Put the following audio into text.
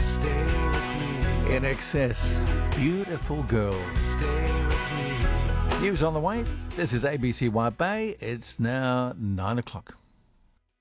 In Excess, Beautiful Girl. News on the way. This is ABC White Bay. It's now 9 o'clock.